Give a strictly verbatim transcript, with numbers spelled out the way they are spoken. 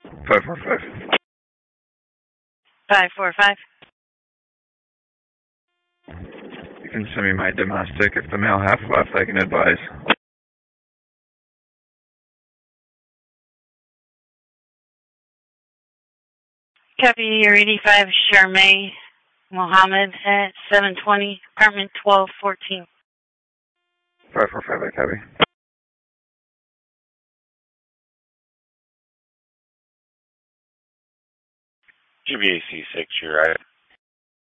five four five. five four five. You can send me my domestic. If the male half left, I can advise. Copy your eighty-five Charmaine Mohammed at seven twenty, apartment twelve fourteen. five four five, I copy. G B A C six, you're right.